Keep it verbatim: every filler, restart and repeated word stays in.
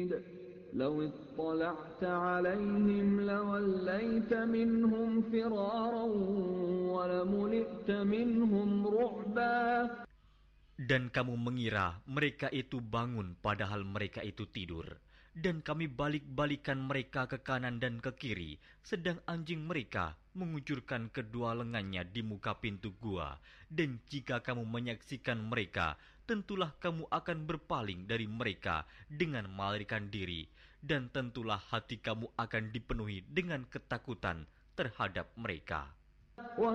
لو اطلعت عليهم لوليت منهم فرارا ولملئت منهم رعبا. Dan kamu mengira mereka itu bangun padahal mereka itu tidur. Dan kami balik-balikan mereka ke kanan dan ke kiri, sedang anjing mereka mengucurkan kedua lengannya di muka pintu gua. Dan jika kamu menyaksikan mereka, tentulah kamu akan berpaling dari mereka dengan melarikan diri. Dan tentulah hati kamu akan dipenuhi dengan ketakutan terhadap mereka.